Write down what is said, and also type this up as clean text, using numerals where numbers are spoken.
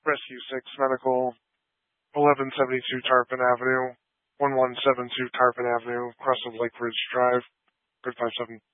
Rescue 6 Medical, 1172 Tarpon Avenue, 1172 Tarpon Avenue, Crest of Lake Ridge Drive, 357.